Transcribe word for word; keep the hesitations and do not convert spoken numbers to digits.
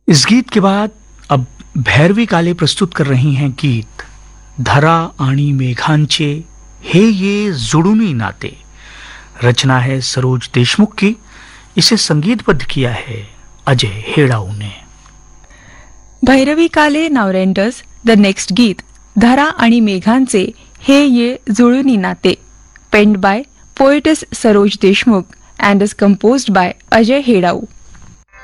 इस गीत के बाद अब भैरवी काले प्रस्तुत कर रही हैं गीत धरा आणि मेघांचे हे ये जुडुनी नाते। रचना है सरोज देशमुख की, इसे संगीतबद्ध किया है अजय हेड़ाऊ ने। भैरवी काले नाव रेंडर्स द नेक्स्ट गीत धरा आणि मेघांचे हे ये जुळुनी नाते, पेंड bye poetess Saroj Deshmukh and is composed by Ajay Hedau.